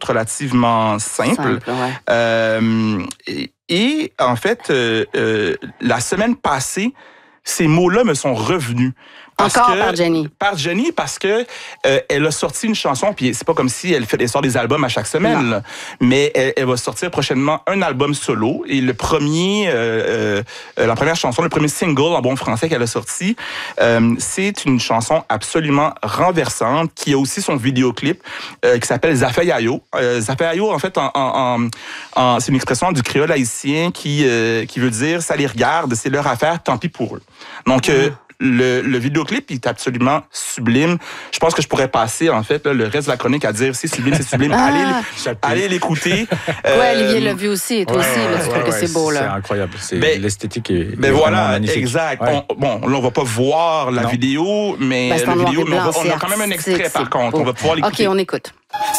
relativement simple. Et en fait, la semaine passée, ces mots-là me sont revenus. Par Jenny. Par Jenny, parce que elle a sorti une chanson, puis c'est pas comme si elle sort des albums à chaque semaine, là, mais elle va sortir prochainement un album solo. Et la première chanson, le premier single en bon français qu'elle a sorti, c'est une chanson absolument renversante, qui a aussi son vidéoclip, qui s'appelle Zafayayo. Zafayayo, en fait, c'est une expression du créole haïtien qui veut dire « ça les regarde, c'est leur affaire, tant pis pour eux ». Donc, le vidéoclip est absolument sublime. Je pense que je pourrais passer, en fait, là, le reste de la chronique à dire c'est sublime, c'est sublime. Allez l'écouter. Olivier l'a vu aussi, et toi aussi, là, tu trouves que c'est beau, là. C'est incroyable. L'esthétique est voilà, magnifique. Exact. Là, on va pas voir la vidéo, mais la vidéo, on a quand même un extrait, par contre. On va pouvoir l'écouter. OK, on écoute.